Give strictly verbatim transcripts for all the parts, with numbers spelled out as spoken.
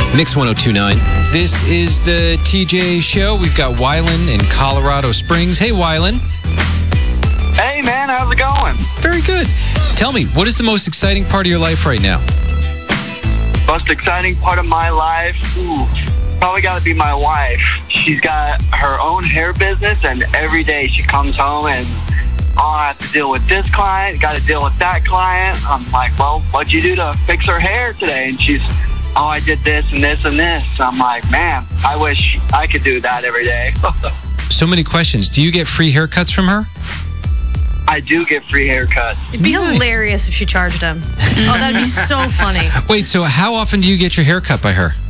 Mix one oh two point nine. This is the T J Show. We've got Wylan in Colorado Springs. Hey, Wylan. Hey, man, how's it going? Very good. Tell me, what is the most exciting part of your life right now? Most exciting part of my life? Ooh, probably got to be my wife. She's got her own hair business, and every day she comes home and, oh, I have to deal with this client, got to deal with that client. I'm like, well, what'd you do to fix her hair today? And she's, oh, I did this and this and this. I'm like, man, I wish I could do that every day. So many questions. Do you get free haircuts from her? I do get free haircuts. It'd be Nice. hilarious if she charged him. Oh, that'd be so funny. Wait, so how often do you get your hair cut by her?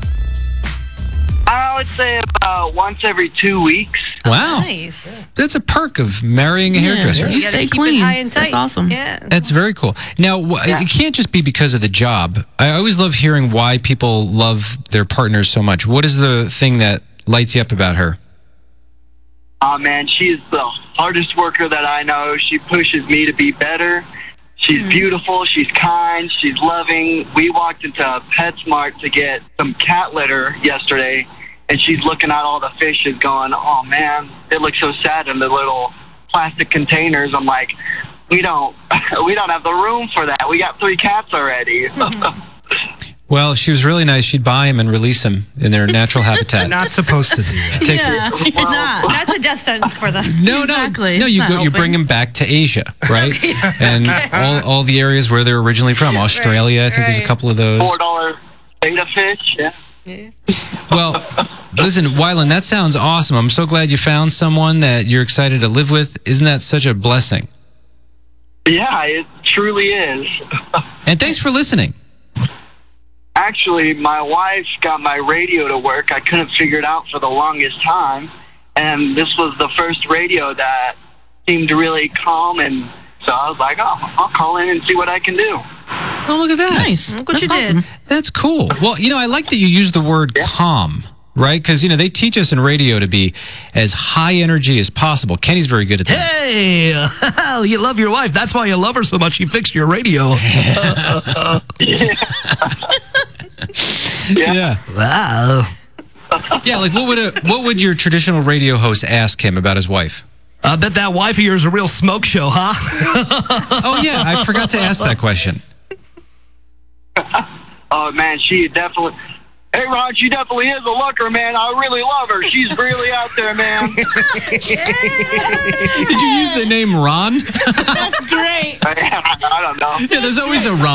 I would say about once every two weeks. Wow. Nice. That's a perk of marrying a hairdresser. You You gotta stay keep it clean. high and That's tight. awesome. Yeah. That's very cool. Now, wh- it can't just be because of the job. I always love hearing why people love their partners so much. What is the thing that lights you up about her? Oh, man, she is the hardest worker that I know. She pushes me to be better. She's beautiful. She's kind. She's loving. We walked into PetSmart to get some cat litter yesterday, and she's looking at all the fishes going, oh, man, they look so sad in the little plastic containers. I'm like, we don't we don't have the room for that. We got three cats already. Well, she was really nice. She'd buy them and release them in their natural habitat. Not supposed to do that. Take Yeah, you're not. That's a death sentence for them. No, Exactly. no, no. You It's go, not you helping. bring them back to Asia, right? And all, all the areas where they're originally from. Australia, I think there's a right. couple of those. four dollar beta fish. Yeah. Well, listen, Wylan, that sounds awesome. I'm so glad you found someone that you're excited to live with. Isn't that such a blessing? Yeah, it truly is. And thanks for listening. Actually, my wife got my radio to work. I couldn't figure it out for the longest time. And this was the first radio that seemed really calm. And so I was like, oh, I'll call in and see what I can do. Oh, look at that. Nice. Look what That's you did. awesome. That's cool. Well, you know, I like that you use the word calm, right? Because, you know, they teach us in radio to be as high energy as possible. Kenny's very good at that. Hey, you love your wife. That's why you love her so much. She fixed your radio. Yeah. Wow. Yeah, like what would a what would your traditional radio host ask him about his wife? I bet that wife of yours is a real smoke show, huh? Oh, yeah, I forgot to ask that question. Oh, man, she definitely... Hey, Ron, she definitely is a looker, man. I really love her. She's really out there, man. Did you use the name Ron? That's great. I don't know. Yeah, there's always a Ron.